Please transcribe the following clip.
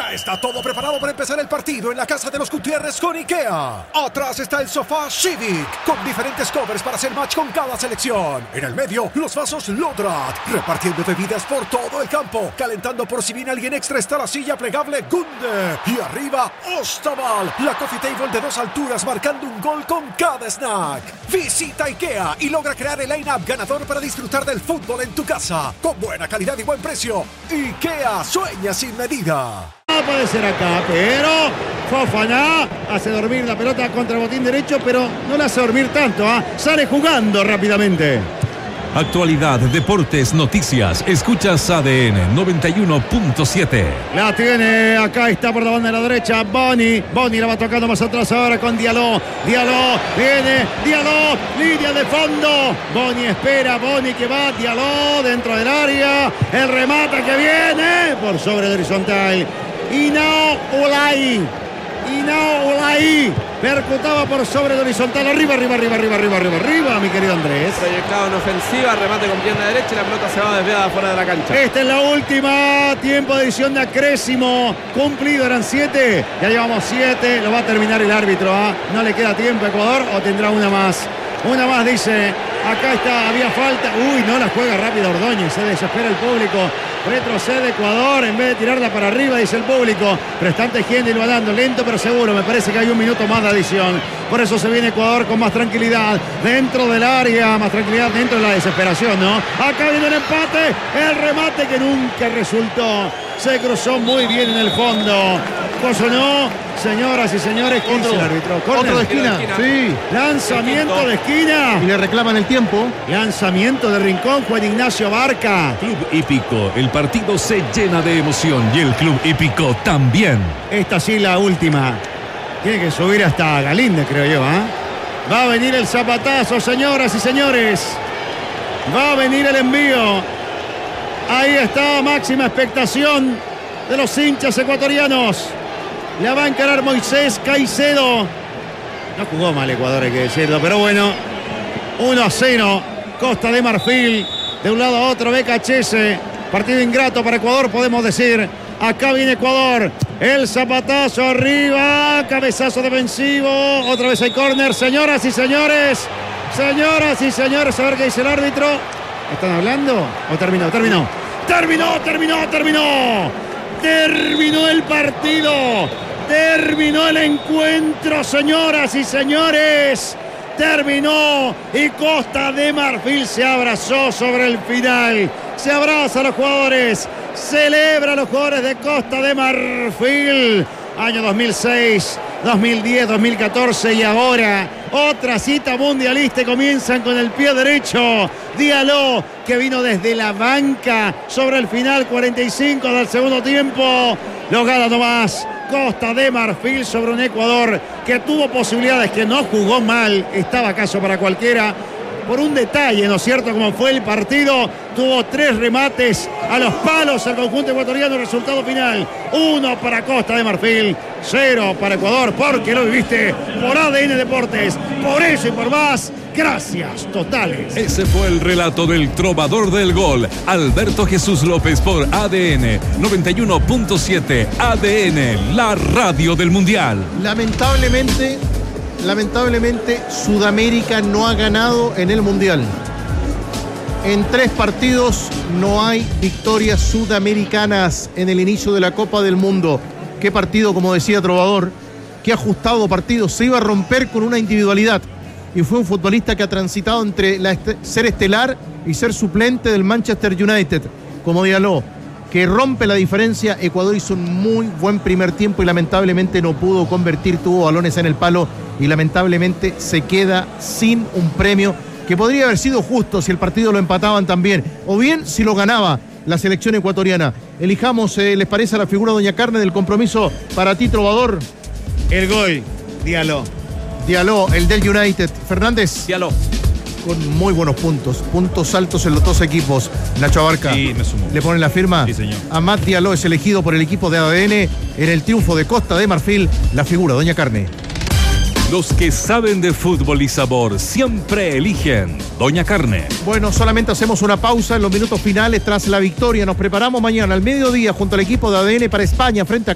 Ya está todo preparado para empezar el partido en la casa de los Gutiérrez con IKEA. Atrás está el sofá Civic, con diferentes covers para hacer match con cada selección. En el medio, los vasos Lodrat, repartiendo bebidas por todo el campo. Calentando por si viene alguien extra está la silla plegable Gunde. Y arriba, Ostaval, la coffee table de 2 alturas marcando un gol con cada snack. Visita IKEA y logra crear el line-up ganador para disfrutar del fútbol en tu casa. Con buena calidad y buen precio. IKEA, sueña sin medida. Puede ser acá, pero Fofana hace dormir la pelota contra el botín derecho, pero no la hace dormir tanto, sale jugando rápidamente. Actualidad, deportes, noticias. Escuchas ADN 91.7. La tiene, acá está por la banda de la derecha Boni la va tocando más atrás ahora con Diallo, viene Diallo, línea de fondo, Boni espera, Boni que va, Diallo dentro del área, el remate que viene por sobre el horizontal. Inao Ulay percutaba por sobre el horizontal, arriba, mi querido Andrés. Proyectado en ofensiva, remate con pierna derecha y la pelota se va desviada fuera de la cancha. Esta es la última, tiempo de edición de acrésimo, cumplido, eran 7, ya llevamos 7, lo va a terminar el árbitro, no le queda tiempo a Ecuador o tendrá una más. Una más dice, acá está, había falta, no la juega rápido Ordóñez, se desespera el público, retrocede Ecuador, en vez de tirarla para arriba, dice el público, pero están tejiendo y lo dando, lento pero seguro, me parece que hay un minuto más de adición, por eso se viene Ecuador con más tranquilidad, dentro del área, más tranquilidad dentro de la desesperación, ¿no? Acá viene el empate, el remate que nunca resultó, se cruzó muy bien en el fondo, no, señoras y señores, ¿quién es el árbitro? Otro de esquina. Sí. Lanzamiento de esquina. Y le reclaman el tiempo. Lanzamiento de rincón, Juan Ignacio Barca. Club Hípico, el partido se llena de emoción y el Club Hípico también. Esta sí la última. Tiene que subir hasta Galíndez, creo yo, Va a venir el zapatazo, señoras y señores. Va a venir el envío. Ahí está, máxima expectación de los hinchas ecuatorianos. La va a encarar Moisés Caicedo. No jugó mal Ecuador, hay que decirlo, pero bueno. 1-0, Costa de Marfil. De un lado a otro, BKHS. Partido ingrato para Ecuador, podemos decir. Acá viene Ecuador. El zapatazo arriba. Cabezazo defensivo. Otra vez hay córner. Señoras y señores. Señoras y señores, a ver qué dice el árbitro. ¿Están hablando? ¿O terminó? Terminó el partido. Terminó el encuentro, señoras y señores. Terminó y Costa de Marfil se abrazó sobre el final. Se abraza a los jugadores. Celebra a los jugadores de Costa de Marfil. Año 2006, 2010, 2014 y ahora otra cita mundialista. Comienzan con el pie derecho. Diallo, que vino desde la banca sobre el final 45 del segundo tiempo. Lo gana nomás Costa de Marfil sobre un Ecuador que tuvo posibilidades, que no jugó mal, estaba acaso para cualquiera. Por un detalle, ¿no es cierto? Como fue el partido, tuvo 3 remates a los palos al conjunto ecuatoriano. Resultado final, 1 para Costa de Marfil, 0 para Ecuador, porque lo viviste por ADN Deportes. Por eso y por más, gracias totales. Ese fue el relato del trovador del gol, Alberto Jesús López, por ADN 91.7. ADN, la radio del Mundial. Lamentablemente, Sudamérica no ha ganado en el Mundial. En 3 partidos no hay victorias sudamericanas en el inicio de la Copa del Mundo. Qué partido, como decía Trovador, qué ajustado partido. Se iba a romper con una individualidad. Y fue un futbolista que ha transitado entre ser estelar y ser suplente del Manchester United, como Diallo, que rompe la diferencia. Ecuador hizo un muy buen primer tiempo y lamentablemente no pudo convertir, tuvo balones en el palo y lamentablemente se queda sin un premio que podría haber sido justo si el partido lo empataban también, o bien si lo ganaba la selección ecuatoriana. Elijamos, ¿les parece, la figura Doña Carne del compromiso para ti, Trovador? El gol, Diallo, el del United. Fernández. Diallo. Con muy buenos puntos altos en los 2 equipos. Nacho Abarca, Sí, me sumo. ¿le ponen la firma? Sí, señor. Amat Diallo es elegido por el equipo de ADN en el triunfo de Costa de Marfil. La figura Doña Carne. Los que saben de fútbol y sabor siempre eligen Doña Carne. Bueno, solamente hacemos una pausa en los minutos finales tras la victoria. Nos preparamos mañana al mediodía junto al equipo de ADN para España frente a